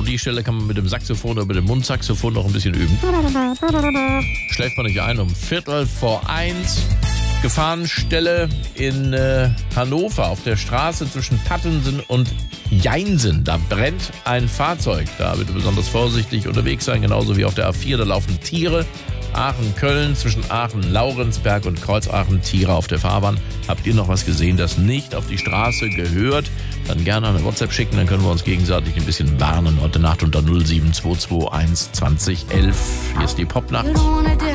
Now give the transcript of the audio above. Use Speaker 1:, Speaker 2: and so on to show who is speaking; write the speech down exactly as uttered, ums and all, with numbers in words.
Speaker 1: die Stelle kann man mit dem Saxophon oder mit dem Mundsaxophon noch ein bisschen üben. Schläft man nicht ein um Viertel vor eins. Gefahrenstelle in äh, Hannover auf der Straße zwischen Pattensen und Jeinsen. Da brennt ein Fahrzeug. Da bitte besonders vorsichtig unterwegs sein, genauso wie auf der A vier. Da laufen Tiere. Aachen-Köln, zwischen Aachen-Laurensberg und Kreuzaachen, Tiere auf der Fahrbahn. Habt ihr noch was gesehen, das nicht auf die Straße gehört? Dann gerne eine WhatsApp schicken, dann können wir uns gegenseitig ein bisschen warnen. Heute Nacht unter null sieben zwei zwei eins zwanzig elf. Hier ist die Popnacht.